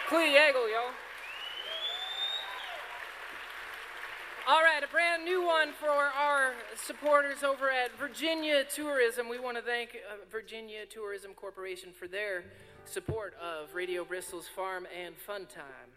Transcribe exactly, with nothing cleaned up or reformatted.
Cleo, y'all. All right, a brand new one for our supporters over at Virginia Tourism. We want to thank uh, Virginia Tourism Corporation for their support of Radio Bristol's Farm and Fun Time.